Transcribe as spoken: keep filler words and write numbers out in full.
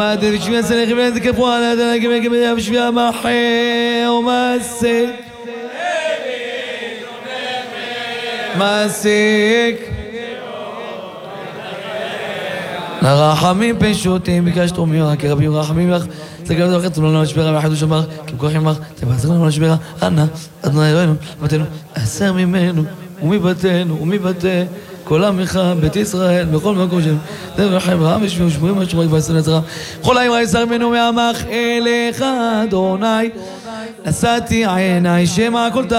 בשביל הסלח ולן תקפו על הדנה כמי כמי בשביל המחר ומסיק מסיק לרחמים פשוטים ביקשתו מירה כרבי רחמים לך סגרת לכם תנו לנו לשברה והחידוש אמר כי בכוח אמר תבעזר לנו לשברה אנא אדוני אלוהינו לבתנו אסר ממנו ומבתנו ומבתי כל עמך בית ישראל בכל מקום שלנו דרך לכם רם ושמי ושמורים ושמורים ועשרה נצרה כל האמרה יסר ממנו מעמך אליך אדוני נשאתי עיניי שמע כל